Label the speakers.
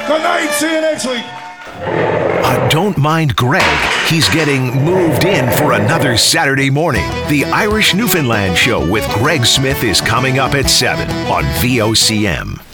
Speaker 1: Good night. See you next week.
Speaker 2: Don't mind Greg. He's getting moved in for another Saturday morning. The Irish Newfoundland Show with Greg Smith is coming up at 7 on VOCM.